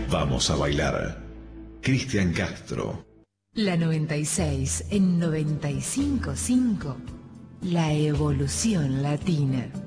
Vamos a bailar. Cristian Castro. La 96 en 95.5. La evolución latina.